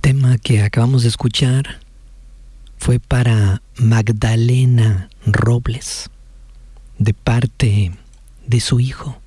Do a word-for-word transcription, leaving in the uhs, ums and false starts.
tema que acabamos de escuchar fue para Magdalena Robles, de parte de su hijo.